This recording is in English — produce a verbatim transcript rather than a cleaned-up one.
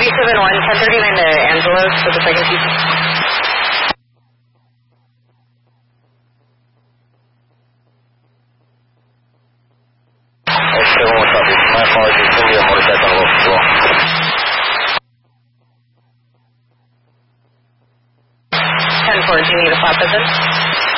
three seven one, ten thirty-nine to Angelos for the second piece. Okay, one more copy. My apologies. There'll be a motorcycle on the local floor. ten four, do you need a flat visit?